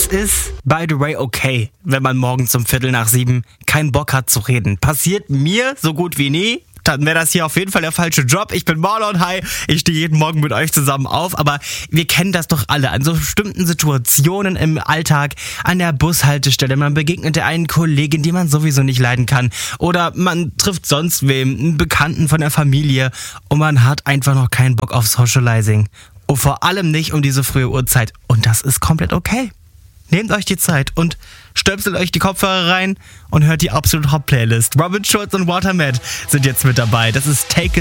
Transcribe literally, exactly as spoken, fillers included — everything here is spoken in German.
ist, by the way, okay, wenn man morgens um Viertel nach sieben keinen Bock hat zu reden. Passiert mir so gut wie nie. Dann wäre das hier auf jeden Fall der falsche Job. Ich bin Marlon, hi, ich stehe jeden Morgen mit euch zusammen auf, aber wir kennen das doch alle an so bestimmten Situationen im Alltag, an der Bushaltestelle, man begegnet der einen Kollegin, die man sowieso nicht leiden kann, oder man trifft sonst wem, einen Bekannten von der Familie, und man hat einfach noch keinen Bock auf Socializing. Und vor allem nicht um diese frühe Uhrzeit. Und das ist komplett okay. Nehmt euch die Zeit und stöpselt euch die Kopfhörer rein und hört die absolute Hot-Playlist. Robin Schulz und Watermat sind jetzt mit dabei. Das ist Take It